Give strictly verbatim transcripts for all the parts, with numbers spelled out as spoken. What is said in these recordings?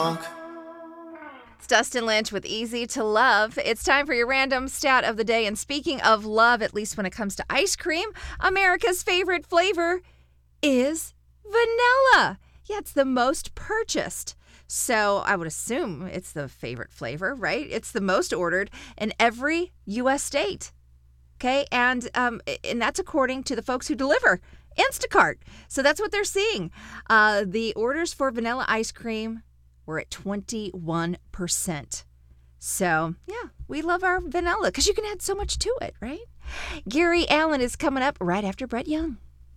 talk. It's Dustin Lynch with Easy to Love. It's time for your random stat of the day. And speaking of love, at least when it comes to ice cream, America's favorite flavor is vanilla. Yeah, it's the most purchased. So I would assume it's the favorite flavor, right? It's the most ordered in every U S state. Okay, and um, and that's according to the folks who deliver, Instacart. So that's what they're seeing. Uh, the orders for vanilla ice cream were at twenty-one percent. So, yeah, we love our vanilla because you can add so much to it, right? Gary Allen is coming up right after Brett Young.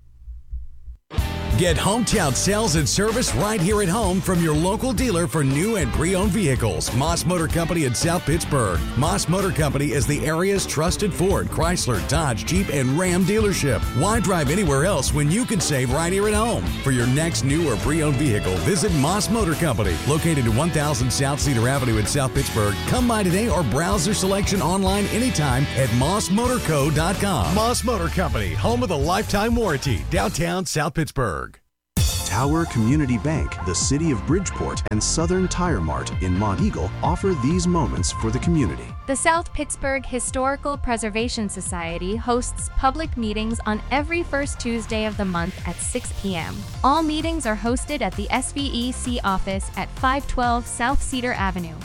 Get hometown sales and service right here at home from your local dealer for new and pre-owned vehicles. Moss Motor Company in South Pittsburgh. Moss Motor Company is the area's trusted Ford, Chrysler, Dodge, Jeep, and Ram dealership. Why drive anywhere else when you can save right here at home? For your next new or pre-owned vehicle, visit Moss Motor Company, located at one thousand South Cedar Avenue in South Pittsburgh. Come by today or browse their selection online anytime at moss motor co dot com. Moss Motor Company, home of the lifetime warranty, downtown South Pittsburgh. Tower Community Bank, the City of Bridgeport, and Southern Tire Mart in Monteagle offer these moments for the community. The South Pittsburgh Historical Preservation Society hosts public meetings on every first Tuesday of the month at six p.m. All meetings are hosted at the S V E C office at five twelve South Cedar Avenue.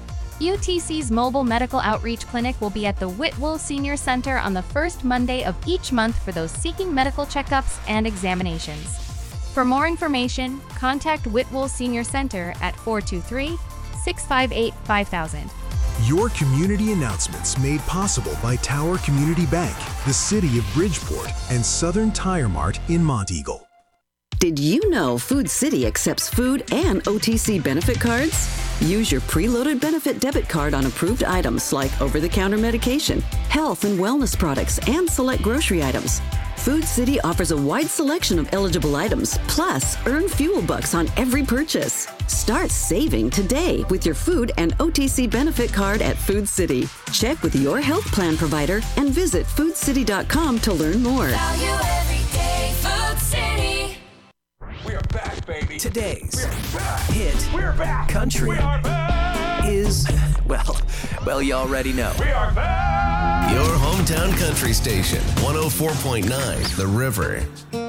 U T C's mobile medical outreach clinic will be at the Whitwell Senior Center on the first Monday of each month for those seeking medical checkups and examinations. For more information, contact Whitwell Senior Center at four two three, six five eight, five thousand. Your community announcements made possible by Tower Community Bank, the City of Bridgeport, and Southern Tire Mart in Monteagle. Did you know Food City accepts food and O T C benefit cards? Use your preloaded benefit debit card on approved items like over-the-counter medication, health and wellness products, and select grocery items. Food City offers a wide selection of eligible items, plus earn fuel bucks on every purchase. Start saving today with your food and O T C benefit card at Food City. Check with your health plan provider and visit food city dot com to learn more. Value every day, Food City. We are back, baby. Today's We're back. hit We're back. country We are back. is, well, well, you already know. We are back. Your hometown country station, one oh four point nine The River.